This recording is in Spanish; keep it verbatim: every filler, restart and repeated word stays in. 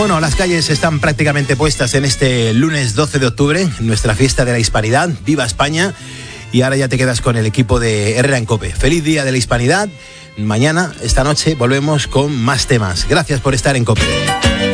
Bueno, las calles están prácticamente puestas en este lunes doce de octubre, nuestra fiesta de la Hispanidad. ¡Viva España! Y ahora ya te quedas con el equipo de Herrera en COPE. ¡Feliz Día de la Hispanidad! Mañana, esta noche, volvemos con más temas. Gracias por estar en COPE.